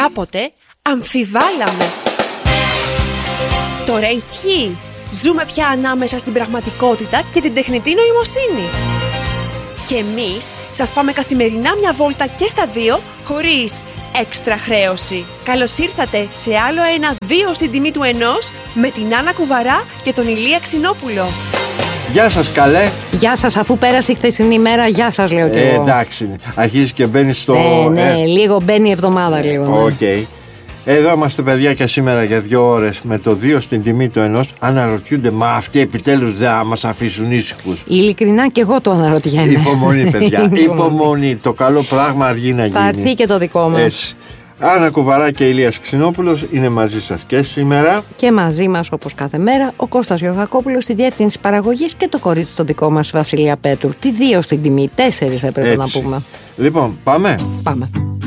κάποτε αμφιβάλαμε. Τώρα ισχύει. Ζούμε πια ανάμεσα στην πραγματικότητα και την τεχνητή νοημοσύνη. Και εμείς σας πάμε καθημερινά μια βόλτα και στα δύο, χωρίς έξτρα χρέωση. Καλώς ήρθατε σε άλλο ένα 2 στην τιμή του 1 με την Άννα Κουβαρά και τον Ηλία Ξινόπουλο. Γεια σας, καλέ. Γεια σας, αφού πέρασε η χθεσινή ημέρα, γεια σας λέω κι εγώ. Εντάξει, αρχίζει και μπαίνει στο... Ναι, λίγο μπαίνει η εβδομάδα λίγο. Οκ. Ναι. Εδώ είμαστε, παιδιά, και σήμερα για 2 ώρες με το 2 στην τιμή του 1. Αναρωτιούνται, μα αυτοί επιτέλους δεν θα μας αφήσουν ήσυχους? Ειλικρινά και εγώ το αναρωτιέμαι. Υπομονή, παιδιά. Υπομονή. Το καλό πράγμα αργεί να γίνει. Θα έρθει και το δικό μας. Έτσι. Άννα Κουβαρά και Ηλίας Ξινόπουλος είναι μαζί σας και σήμερα. Και μαζί μας, όπως κάθε μέρα, ο Κώστας Γιωργακόπουλος στη διεύθυνση παραγωγής και το κορίτσι το δικό μας, Βασιλεία Πέτρου. Τι 2 στην τιμή, 4 έπρεπε να πούμε. Λοιπόν, πάμε. Πάμε.